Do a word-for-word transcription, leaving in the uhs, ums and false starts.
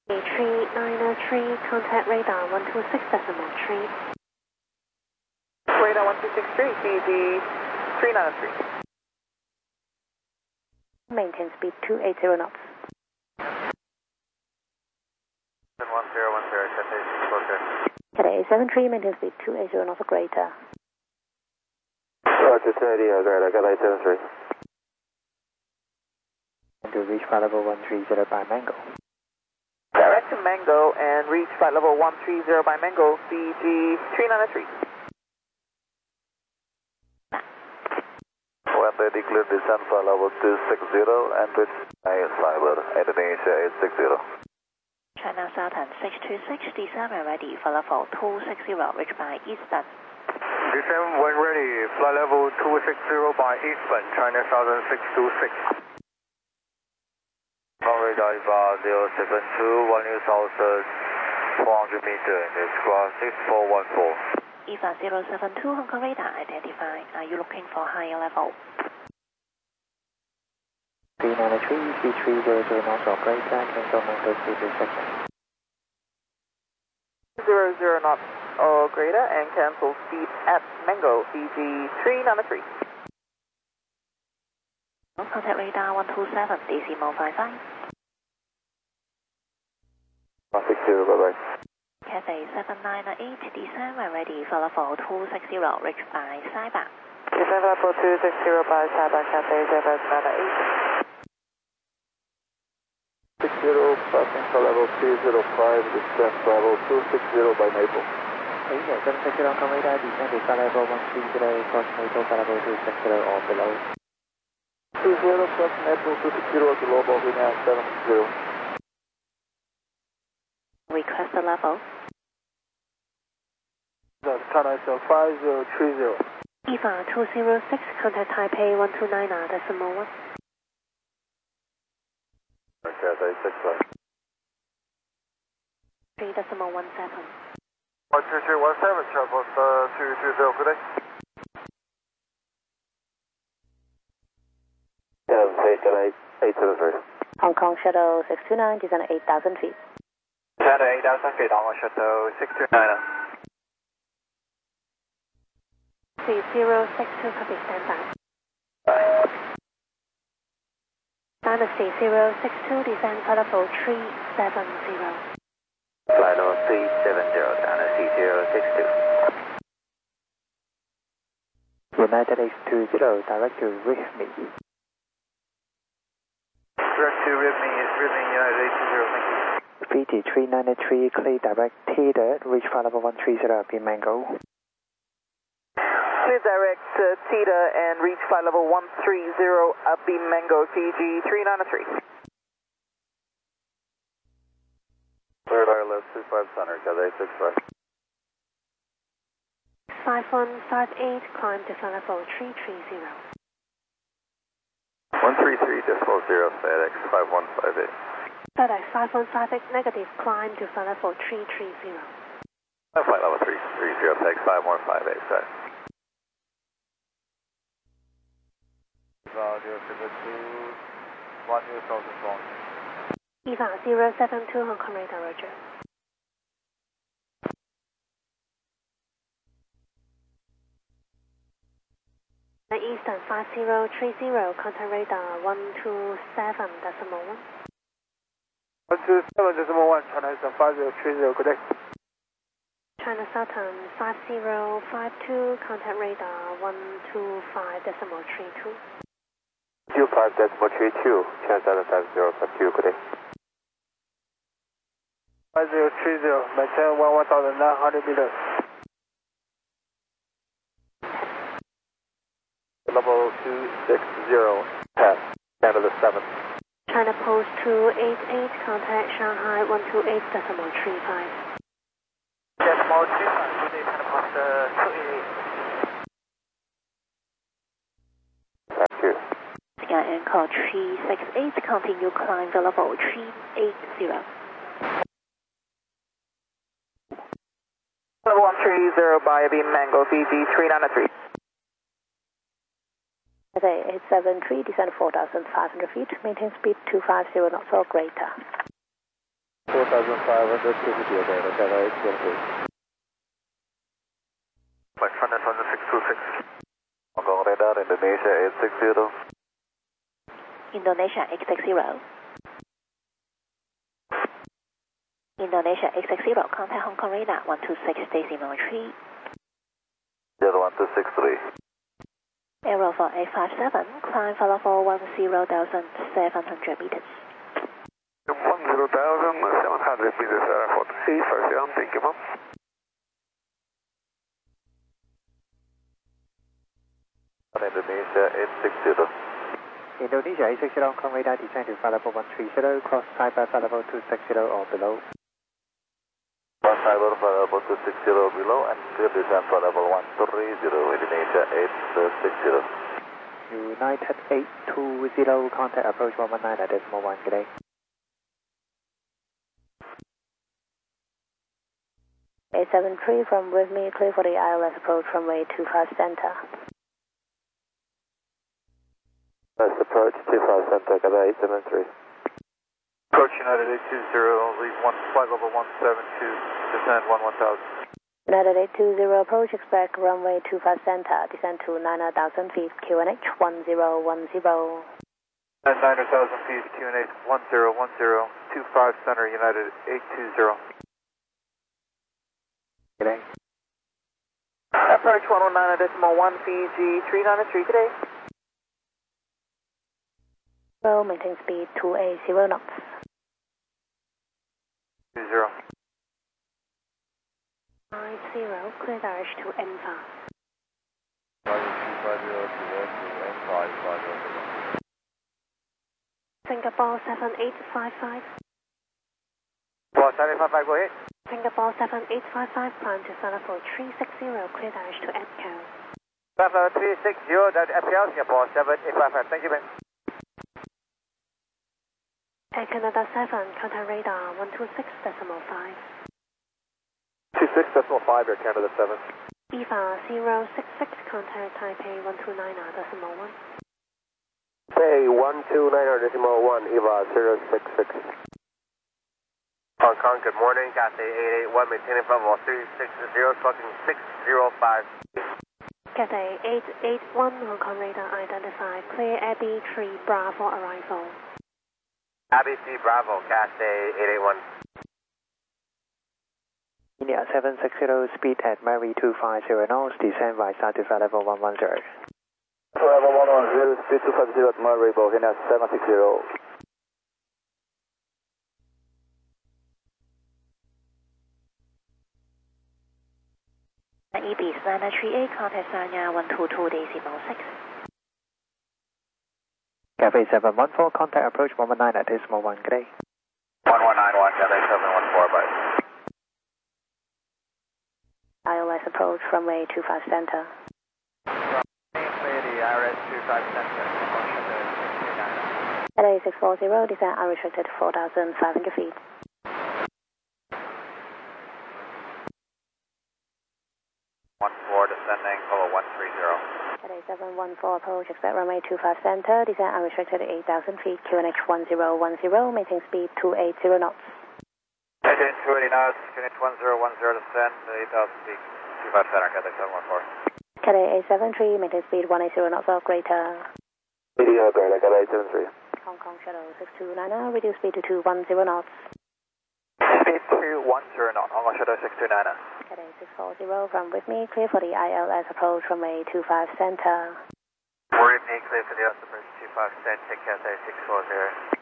three nine three, contact radar one two six decimal three. Radar one two six three, V G three nine three. Maintain speed two eight zero knots. one zero one zero, Cathay six four zero. Cathay seven three, maintain speed two eight zero knots or greater. Roger, ten eighty, greater, Cathay seven three. And to reach flight level one three zero by Mango. Direct to Mango and reach flight level one three zero by Mango, V G three nine three. When ready, clear descent flight level two six zero and reach Cyber, Indonesia eight six zero. China Southern six two six, descend when ready for level two six zero, reach by Eastern. Descend when ready, flight level two six zero by Eastern, China Southern six two six. Radar zero seven two, one new south four hundred meter, it's cross six four one four. E V A zero seven two, Hong Kong radar identified. Are you looking for higher level? three nine three, V three zero zero knots or greater, cancel Mango speed reception. zero zero knots or greater and cancel speed at Mango, V G three nine three. Contact radar one two seven, decimal five five. one six zero, bye bye. Cathay seven nine eight, descend when ready for level two six zero, reach by Cyber. Descend level two six zero by Cyber, Cathay seven nine eight. six zero, passing for level two zero five, descent level two six zero by Maple. Okay, seven six zero Hong Kong radar, descend to flight level one three zero, cross Maple, flight level two six zero or below. two zero plus Maple two six zero global, we have seven zero. Request the level. China is five zero three zero. E V A two zero six, contact Taipei one two nine decimal one. Cathay six five. three decimal one seven. one two three one seven, Charles uh, two two zero, good day. Yeah, Cathay eight seven three. Hong Kong Shuttle six two nine, descend eight thousand feet. Cathay eight thousand feet, Hong Kong Shuttle six two nine. three zero six two, copy, stand by. Dynasty zero six two, descend flight level three seven zero. Flight level three seven zero, Dynasty zero six two. United X two zero, direct to Rhythmy. Direct to Rhythmy is Rhythmy United eight two zero, thank you. V G three nine three, clear direct Teeter, reach flight level one three zero, be Mango. Clear direct to Tita and reach flight level one three zero, up beam Mango, V G three nine three. Radar left two five center, Cathay six five. five one five eight, climb to flight level three three zero. one three three decimal zero, FedEx five one five eight. FedEx five one five eight, negative, climb to flight level three three zero. Flight level three three zero, FedEx five one five eight, sorry. zero seven two, one new thousand phone. E V A zero seven two, Hong Kong radar, roger. Eastern five zero three zero, contact radar one two seven decimal one. one two seven decimal one, China is five zero three zero, good day. China Southern five zero five two, contact radar one two five decimal three two. two five decimal three two, China Southern five zero five two, good day. five zero three zero, maintain one thousand nine hundred meters. Level two six zero, pass, Canada seven. China Post two eight eight, contact Shanghai one two eight decimal three five. Decimal three five, good day, China Post two eight eight. Thank you. Sky Anchor three six eight, continue climb the level three eight zero. Level one three zero by beam Mango, V G three nine three. Cathay eight seven three, descend four thousand five hundred feet, maintain speed two five zero knots or greater. four thousand five hundred fifty over, Cathay eight seven three. Flight China Southern six two six. Hong Kong radar, Indonesia eight six zero. Indonesia eight six zero. Indonesia eight six zero, contact Hong Kong radar one two six decimal three. zero one two six three. Aero for eight five seven, climb follow for one zero thousand seven hundred meters. one zero thousand seven hundred meters, airport eight five seven, thank you, ma'am. Indonesia eight six zero. Indonesia eight six zero, Hong Kong radar, descend to flight level one three zero, cross Taipei flight level two six zero or below. Cross Taipei flight level two six zero below and clear descent flight level one three zero, Indonesia eight six zero. United eight two zero, contact approach one one nine at decimal one, good day. eight seven three from with me, clear for the I L S approach runway two five center. Let's approach two five center, Cathay eight seven three. Approach United eight two zero, leave one, flight level one seven two, descend one one thousand. United eight two zero, approach, expect runway two five center, descend to nine thousand feet, Q N H one zero one zero. At nine thousand feet, Q N H one zero one zero, two five center, United eight two zero. Good day. Approach one one nine at decimal one, Fiji three nine three, good day. Roll, maintain speed two eight zero knots. two zero. five zero, clear direct to N five. Singapore seven eight five five. Well, seven five five, go ahead. Singapore seven eight five five, climb to flight level three six zero, clear direct to N C O. Flight level three six zero, that F P L, Singapore seven eight five five, thank you, man. Air Canada seven, contact radar one two six decimal five. two six decimal five, Air Canada seven. E V A zero six six, contact Taipei one two nine decimal one. Hey, one two nine decimal one, E V A zero six six. Hong Kong, good morning, Cathay eight eight one, maintaining level three six zero, clocking six zero five. Cathay eight eight one, Hong Kong radar identified, clear Abbey three Bravo arrival. Abbey three Bravo, Cathay eight eight one. India seven six zero, speed at Mary two five zero knots, descend right side to flight level one one zero. Flight level one one zero, speed two five zero at Mary, India seven six zero. E B nine three eight, contact Sanya one two two decimal six. Cathay seven one four, contact approach one one nine at decimal one, good day. one one nine one, Cathay seven one four, bye. I L S approach runway two five center. Clear the I R S two five center, L A six four zero, descent unrestricted four thousand five hundred feet. one four, descending, follow one three zero. L A seven one four, approach, expect runway two five center, descent unrestricted eight thousand feet, Q N H one zero one zero, maintain speed two eight zero knots. Maintain two eighty knots, Q N H one zero one zero, descend eight thousand feet, two five center, Cathay seven one four. Cathay eight seven three, maintain speed one eight zero knots or greater. Media, Cathay eight seven three. Hong Kong Shuttle six two nine zero, reduce speed to two one zero knots. Speed two one zero knot, Hong Kong Shuttle six two nine zero. Cathay six four zero, from with me, clear for the I L S approach runway two five center. We're in clear for the approach two five center, Cathay six four zero.